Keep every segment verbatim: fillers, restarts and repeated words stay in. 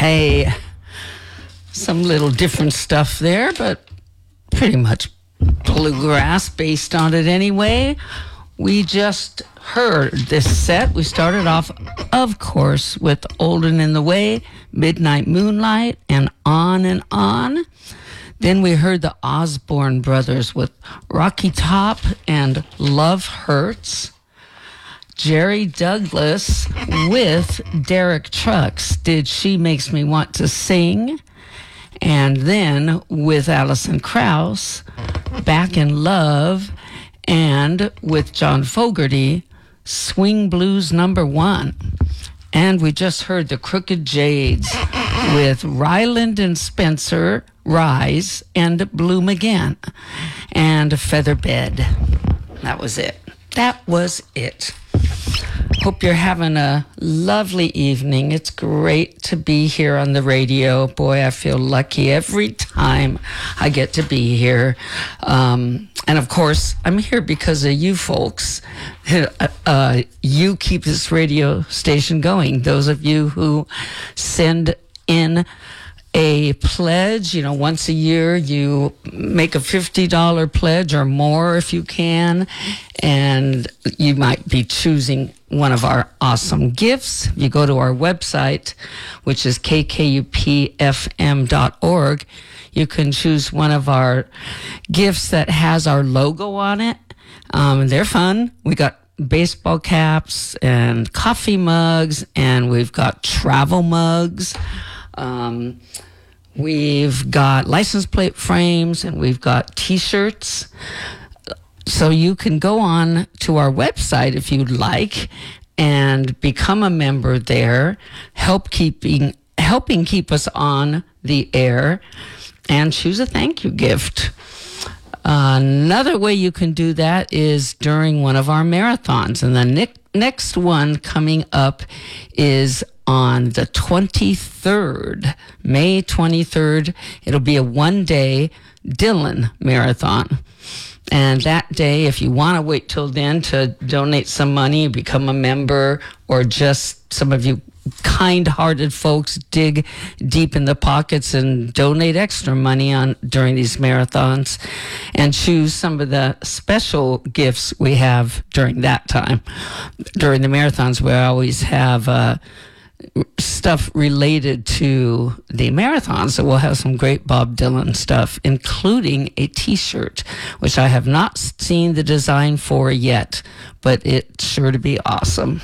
Hey, some little different stuff there, but pretty much bluegrass based on it anyway. We just heard this set. We started off, of course, with Old and in the Way, Midnight Moonlight, and On and On. Then we heard the Osborne Brothers with Rocky Top and Love Hurts. Jerry Douglas with Derek Trucks, Did She Makes Me Want to Sing. And then with Alison Krauss, Back in Love. And with John Fogerty, Swing Blues Number One. And we just heard the Crooked Jades with Ryland and Spencer, Rise, and Bloom Again. And Featherbed. That was it. That was it. Hope you're having a lovely evening. It's great to be here on the radio. Boy, I feel lucky every time I get to be here. Um, and of course, I'm here because of you folks. Uh, you keep this radio station going. Those of you who send in a pledge, you know, once a year you make a fifty dollars pledge or more if you can, and you might be choosing one of our awesome gifts. You go to our website, which is k k u p f m dot org. You can choose one of our gifts that has our logo on it. Um, they're fun. We got baseball caps and coffee mugs, and we've got travel mugs. Um, we've got license plate frames, and we've got t-shirts. So you can go on to our website if you'd like and become a member there, help keeping, helping keep us on the air, and choose a thank you gift. Uh, another way you can do that is during one of our marathons. And the ne- next one coming up is on the twenty-third, May twenty-third. It'll be a one-day Dylan marathon. And that day, if you want to wait till then to donate some money, become a member, or just some of you kind-hearted folks dig deep in the pockets and donate extra money on during these marathons and choose some of the special gifts we have during that time. During the marathons, we always have uh, stuff related to the marathon, so we'll have some great Bob Dylan stuff, including a t-shirt, which I have not seen the design for yet, but it's sure to be awesome.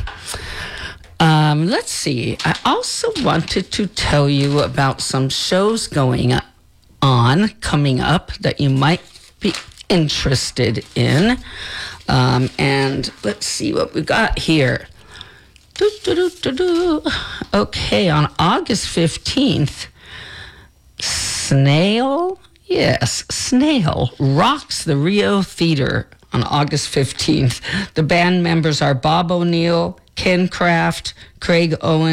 Um, let's see. I also wanted to tell you about some shows going on, coming up, that you might be interested in. Um, and let's see what we got here. Do, do, do, do, do. Okay, on August fifteenth, Snail, yes, Snail rocks the Rio Theater on August fifteenth. The band members are Bob O'Neill, Ken Kraft, Craig Owen,